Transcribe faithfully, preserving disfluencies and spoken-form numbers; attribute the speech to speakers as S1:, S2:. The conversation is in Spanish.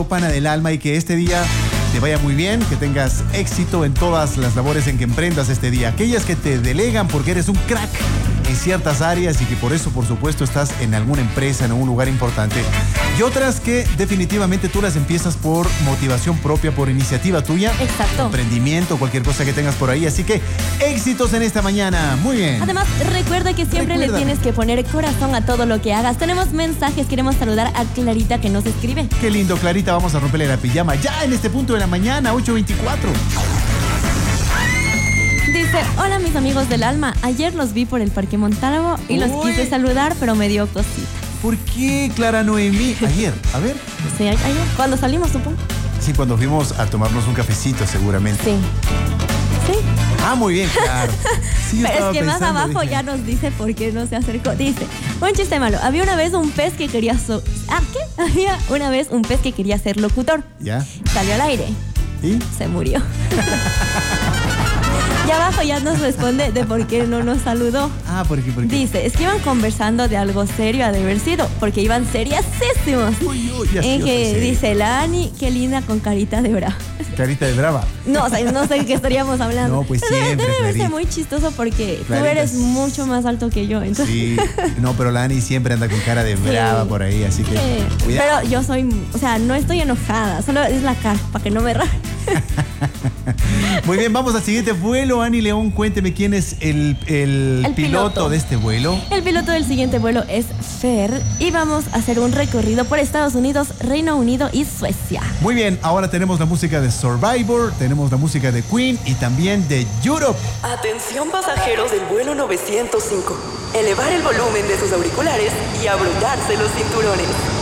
S1: Pana del alma, y que este día te vaya muy bien, que tengas éxito en todas las labores en que emprendas este día. Aquellas que te delegan porque eres un crack en ciertas áreas y que por eso, por supuesto, estás en alguna empresa, en algún lugar importante. Y otras que definitivamente tú las empiezas por motivación propia, por iniciativa tuya.
S2: Exacto.
S1: Emprendimiento, cualquier cosa que tengas por ahí. Así que éxitos en esta mañana. Muy bien.
S2: Además, recuerda que siempre
S1: Recuerda.
S2: le tienes que poner corazón a todo lo que hagas. Tenemos mensajes, queremos saludar a Clarita que nos escribe.
S1: Qué lindo, Clarita. Vamos a romperle la pijama ya en este punto de la mañana, ocho veinticuatro.
S2: Dice, hola mis amigos del alma, ayer los vi por el Parque Montalvo y los
S1: Uy.
S2: quise saludar, pero me dio cosita.
S1: ¿Por qué, Clara Noemí? Ayer, a ver.
S2: Sí, ayer, cuando salimos, supongo.
S1: Sí, cuando fuimos a tomarnos un cafecito, seguramente.
S2: Sí. Sí.
S1: Ah, muy bien, claro. Sí, yo
S2: Pero es
S1: estaba
S2: que más
S1: pensando,
S2: abajo
S1: dije,
S2: ya nos dice por qué no se acercó. Dice, un chiste malo. Había una vez un pez que quería... So ¿Ah, qué? Había una vez un pez que quería ser locutor.
S1: ¿Ya?
S2: Salió al aire.
S1: ¿Y?
S2: Se murió. Y abajo ya nos responde de por qué no nos saludó.
S1: Ah, ¿por qué? ¿Por qué?
S2: Dice, es que iban conversando de algo serio ha de haber sido, porque iban seriasísimos.
S1: Uy, uy, ya sí,
S2: En
S1: yo
S2: que
S1: sé.
S2: dice, la Ani, qué linda con carita de brava.
S1: Carita de brava.
S2: No, o sea, no sé de qué estaríamos hablando.
S1: No, pues
S2: Pero debe-
S1: siempre,
S2: Debe verse
S1: Clarita.
S2: muy chistoso porque
S1: Clarita
S2: tú eres
S1: es-
S2: mucho más alto que yo. Entonces,
S1: Sí. No, pero la Ani siempre anda con cara de brava por ahí, así que
S2: eh,
S1: cuidado.
S2: pero yo soy, o sea, no estoy enojada, solo es la cara, para que no me raje.
S1: Muy bien, vamos al siguiente vuelo. Ani León, cuénteme quién es el, el,
S2: El
S1: piloto,
S2: piloto.
S1: de este vuelo.
S2: El piloto del siguiente vuelo es Fer y vamos a hacer un recorrido por Estados Unidos, Reino Unido y Suecia.
S1: Muy bien, ahora tenemos la música de Survivor, tenemos la música de Queen y también de Europe.
S3: Atención pasajeros del vuelo novecientos cinco. Elevar el volumen de sus auriculares y abrotarse los cinturones.